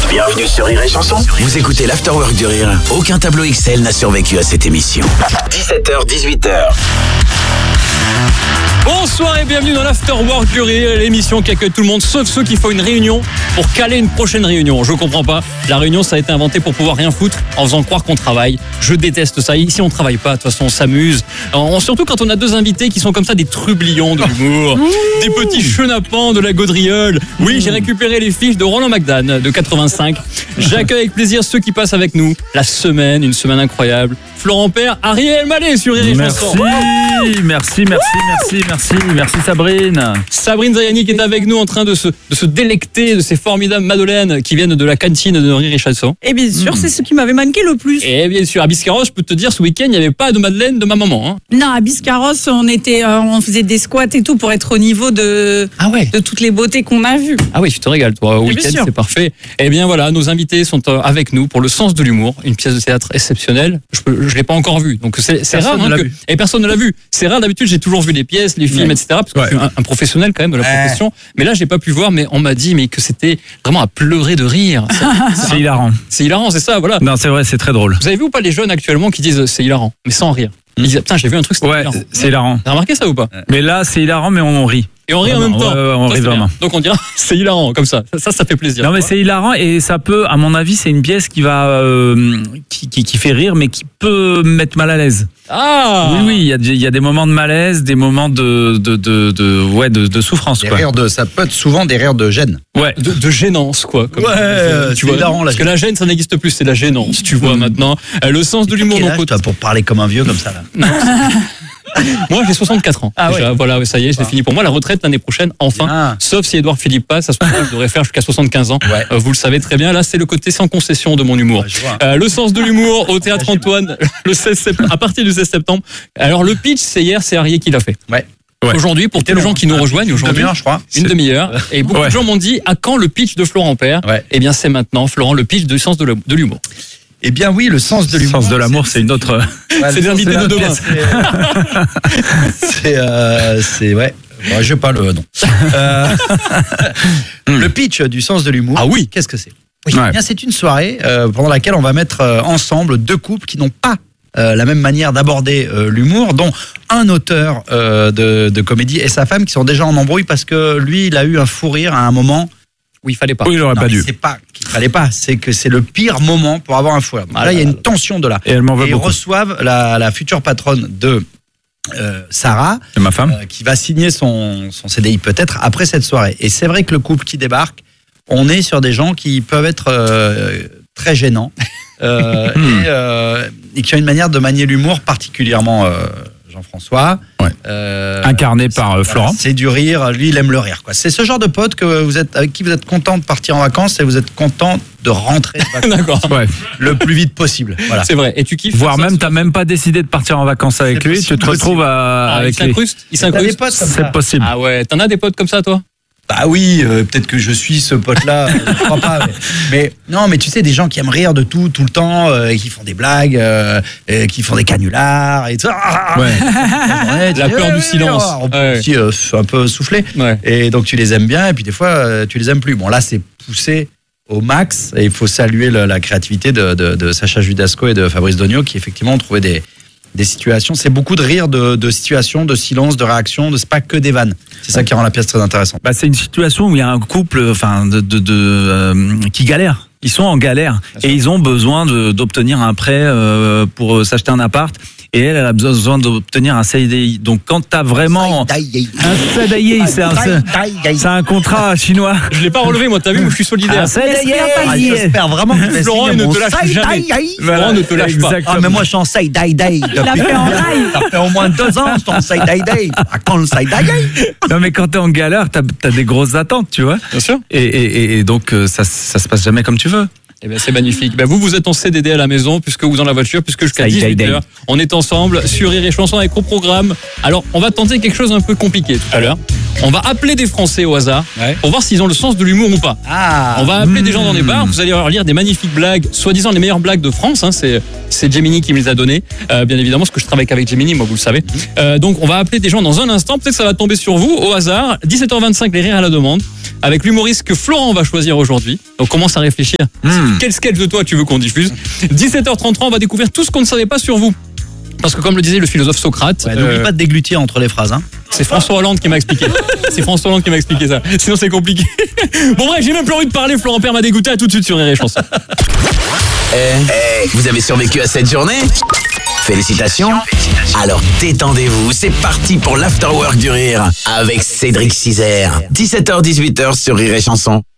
Bienvenue sur Rire et Chanson. Vous écoutez l'Afterwork du Rire. Aucun tableau Excel n'a survécu à cette émission. 17h, 18h. Bonsoir et bienvenue dans l'Afterwork du Rire, l'émission qui accueille tout le monde, sauf ceux qui font une réunion pour caler une prochaine réunion. Je comprends pas. La réunion, ça a été inventé pour pouvoir rien foutre en faisant croire qu'on travaille. Je déteste ça. Ici, on travaille pas. De toute façon, on s'amuse. Surtout quand on a deux invités qui sont comme ça, des trublions de l'humour, des petits chenapans de la gaudriole. Oui, j'ai récupéré les fiches de Roland McDan de 85. J'accueille avec plaisir ceux qui passent avec nous. La semaine, une semaine incroyable. Florent Père, Ariel Mallet sur Rire et Chanson. Merci Sabrine. Sabrine Zayani qui est avec nous en train de se délecter de ces formidables madeleines qui viennent de la cantine de Rire et Chanson. Et bien sûr, c'est ce qui m'avait manqué le plus. Et bien sûr, à Biscarrosse, je peux te dire, ce week-end, il n'y avait pas de madeleine de ma maman. Hein. Non, à Biscarrosse, on faisait des squats et tout pour être au niveau de toutes les beautés qu'on a vues. Ah oui, tu te régales, toi. Au week-end, c'est parfait. Et bien voilà, nos invités sont avec nous pour Le Sens de l'humour, une pièce de théâtre exceptionnelle. Je l'ai pas encore vue, donc c'est rare. Et personne ne l'a vu. C'est rare, d'habitude, j'ai toujours vu les pièces, les films, etc. Parce que je suis un professionnel quand même de la profession. Mais là, j'ai pas pu voir, mais on m'a dit que c'était vraiment à pleurer de rire. C'est hilarant. C'est hilarant, c'est ça, voilà. Non, c'est vrai, c'est très drôle. Vous avez vu ou pas les jeunes actuellement qui disent c'est hilarant, mais sans rire. Ils disent putain, j'ai vu un truc, c'était hilarant. C'est hilarant. T'as remarqué ça ou pas? Mais là, c'est hilarant, mais on rit. Et on rit en même temps. On rit vraiment. Donc on dira c'est hilarant comme ça. Ça fait plaisir. Non mais c'est hilarant et ça peut, à mon avis, c'est une pièce qui va qui fait rire mais qui peut mettre mal à l'aise. Ah. Oui, il y a des moments de malaise, des moments de souffrance. Des rires ça peut être souvent des rires de gêne. Ouais. De gênance quoi. Tu vois, hilarant, parce que la gêne ça n'existe plus, c'est la gênance. Tu vois maintenant. Le sens de l'humour. Donc toi pour parler comme un vieux comme ça là. Moi j'ai 64 ans. Déjà, voilà, ça y est, c'est fini pour moi. La retraite l'année prochaine, enfin. Sauf si Édouard Philippe passe, à ce moment-là, je devrais faire jusqu'à 75 ans. Vous le savez très bien. Là, c'est le côté sans concession de mon humour. Le sens de l'humour au Théâtre Antoine, à partir du 16 septembre. Alors le pitch, c'est hier, c'est Arié qui l'a fait. Aujourd'hui, pour tous les gens qui nous rejoignent aujourd'hui, une demi-heure. Et beaucoup de gens m'ont dit à quand le pitch de Florent Père? Eh bien, c'est maintenant, Florent, le pitch du sens de l'humour. Eh bien oui, le sens de l'humour. Le sens de l'amour, c'est une autre. C'est l'invité de demain. C'est ouais. Bon, je pas le nom. Le pitch du sens de l'humour. Ah oui. Qu'est-ce que c'est? Oui. Eh bien, c'est une soirée pendant laquelle on va mettre ensemble deux couples qui n'ont pas la même manière d'aborder l'humour, dont un auteur de comédie et sa femme qui sont déjà en embrouille parce que lui, il a eu un fou rire à un moment. Oui, il fallait pas. Oui, il aurait pas dû. C'est pas qu'il fallait pas, c'est que c'est le pire moment pour avoir un fou rire. Là, il y a une tension de là. Et elle m'en veut beaucoup. Ils reçoivent la future patronne de Sarah, ma femme, qui va signer son CDI peut-être après cette soirée. Et c'est vrai que le couple qui débarque, on est sur des gens qui peuvent être très gênants et qui ont une manière de manier l'humour particulièrement Jean-François. Incarné par Florent. C'est du rire, lui il aime le rire. C'est ce genre de pote avec qui vous êtes content de partir en vacances et vous êtes content de rentrer de vacances le plus vite possible. Voilà. C'est vrai. Et tu kiffes. Voire même, t'as même pas décidé de partir en vacances avec lui, tu te retrouves avec lui. Il s'incruste. C'est possible. Ah ouais, t'en as des potes comme ça toi? Bah oui, peut-être que je suis ce pote-là, je crois pas. Mais non, mais tu sais, des gens qui aiment rire de tout le temps, qui font des blagues, qui font des canulars et tout. La peur du silence. On peut aussi un peu souffler. Et donc tu les aimes bien, et puis des fois tu les aimes plus. Bon là, c'est poussé au max, et il faut saluer la créativité de Sacha Judasco et de Fabrice Dogno, qui effectivement ont trouvé des situations. C'est beaucoup de rire, de situations, de silence, de réactions. C'est pas que des vannes. C'est ça qui rend la pièce très intéressante. C'est une situation où il y a un couple, qui galère. Ils sont en galère et ils ont besoin d'obtenir un prêt pour s'acheter un appart. Et elle a besoin d'obtenir un CDI. Donc quand t'as vraiment un CDI, c'est un contrat chinois. Je l'ai pas relevé, moi. T'as vu, moi je suis solidaire. J'espère vraiment que Florent ne te lâche jamais. Florent ne te lâche pas. Ah mais moi je suis en side-day. Il a fait en live. Ça fait au moins 2 ans, je suis en side-day. À quand le side-day? Non mais quand t'es en galère, t'as des grosses attentes, tu vois. Bien sûr. Et donc ça se passe jamais comme tu veux. Eh bien, c'est magnifique. Vous êtes en CDD à la maison, puisque vous dans la voiture, puisque jusqu'à 18h, on est ensemble sur Rire et Chanson avec au programme. Alors, on va tenter quelque chose un peu compliqué tout à l'heure. On va appeler des Français au hasard pour voir s'ils ont le sens de l'humour ou pas. On va appeler des gens dans des bars. Vous allez leur lire des magnifiques blagues, soi-disant les meilleures blagues de France. C'est Gemini qui me les a données. Bien évidemment, parce que je travaille qu'avec Gemini, moi, vous le savez. Donc, on va appeler des gens dans un instant. Peut-être que ça va tomber sur vous au hasard. 17h25, les rires à la demande. avec l'humoriste que Florent va choisir aujourd'hui. Donc commence à réfléchir. Quel sketch de toi tu veux qu'on diffuse? 17h33, on va découvrir tout ce qu'on ne savait pas sur vous. Parce que comme le disait le philosophe Socrate... n'oublie pas de déglutir entre les phrases. Hein. C'est François Hollande qui m'a expliqué. C'est François Hollande qui m'a expliqué ça. Sinon c'est compliqué. Bon bref, j'ai même plus envie de parler. Florent Père m'a dégoûté. À tout de suite sur Rire et Chanson. Vous avez survécu à cette journée? Félicitations. Alors détendez-vous, c'est parti pour l'Afterwork du Rire avec Cédric Cizer. 17h-18h sur Rire et Chanson.